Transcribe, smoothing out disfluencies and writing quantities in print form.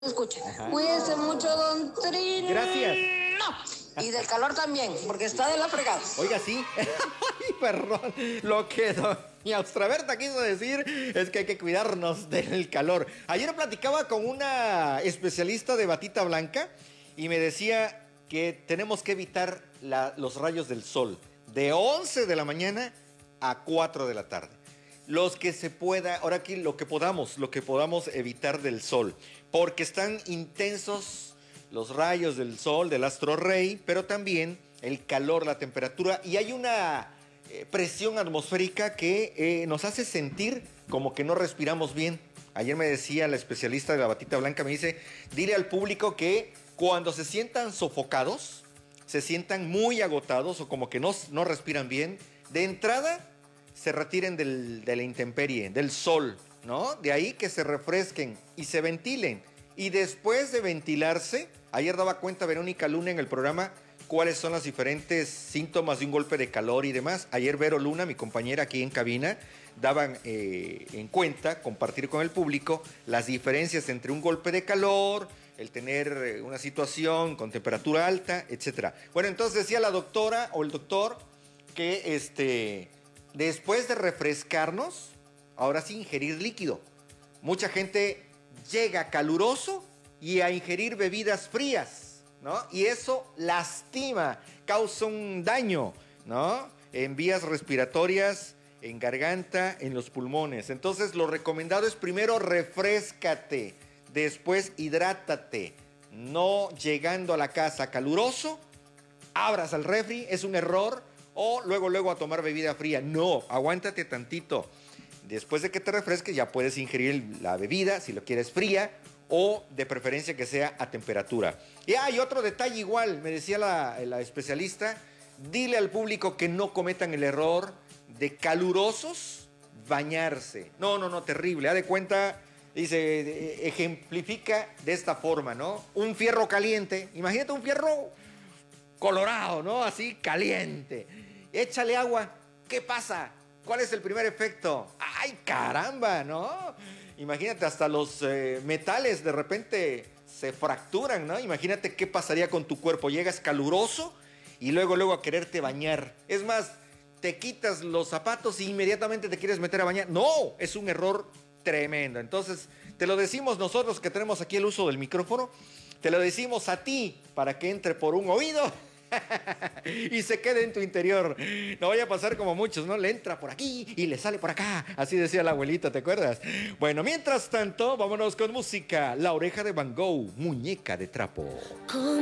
Escuche, Ajá. cuídese mucho, don Trino. Gracias. Y del calor también, porque está de la fregada. Oiga, sí. Ay, perdón. Lo que doña Austraberta quiso decir es que hay que cuidarnos del calor. Ayer platicaba con una especialista de batita blanca y me decía que tenemos que evitar los rayos del sol de 11 de la mañana a 4 de la tarde. Los que se pueda, ahora aquí lo que podamos evitar del sol, porque están intensos los rayos del sol, del astro rey, pero también el calor, la temperatura, y hay una presión atmosférica que nos hace sentir como que no respiramos bien. Ayer me decía la especialista de la batita blanca, me dice, dile al público que cuando se sientan sofocados, se sientan muy agotados o como que no respiran bien, de entrada se retiren de la intemperie, del sol, ¿no? De ahí que se refresquen y se ventilen. Y después de ventilarse, ayer daba cuenta Verónica Luna en el programa cuáles son los diferentes síntomas de un golpe de calor y demás. Ayer Vero Luna, mi compañera aquí en cabina, daban en cuenta, compartir con el público, las diferencias entre un golpe de calor, el tener una situación con temperatura alta, etc. Bueno, entonces decía la doctora o el doctor que después de refrescarnos, ahora sí ingerir líquido. Mucha gente llega caluroso y a ingerir bebidas frías, ¿no? Y eso lastima, causa un daño, ¿no? En vías respiratorias, en garganta, en los pulmones. Entonces, lo recomendado es primero refréscate, después hidrátate. No llegando a la casa caluroso, abras al refri, es un error, o luego a tomar bebida fría. No, aguántate tantito. Después de que te refresques ya puedes ingerir la bebida, si lo quieres fría, o de preferencia que sea a temperatura. Y hay otro detalle igual, me decía la especialista, dile al público que no cometan el error de calurosos bañarse. No, terrible. Haz de cuenta, dice, ejemplifica de esta forma, ¿no? Un fierro caliente, imagínate un fierro colorado, ¿no? Así caliente. Échale agua. ¿Qué pasa? ¿Cuál es el primer efecto? ¡Ay, caramba!, ¿no? Imagínate, hasta los metales de repente se fracturan, ¿no? Imagínate qué pasaría con tu cuerpo. Llegas caluroso y luego a quererte bañar. Es más, te quitas los zapatos y inmediatamente te quieres meter a bañar. No, es un error tremendo. Entonces, te lo decimos nosotros que tenemos aquí el uso del micrófono. Te lo decimos a ti para que entre por un oído y se quede en tu interior. No vaya a pasar como muchos, ¿no? Le entra por aquí y le sale por acá. Así decía la abuelita, ¿te acuerdas? Bueno, mientras tanto, vámonos con música. La Oreja de Van Gogh, Muñeca de Trapo.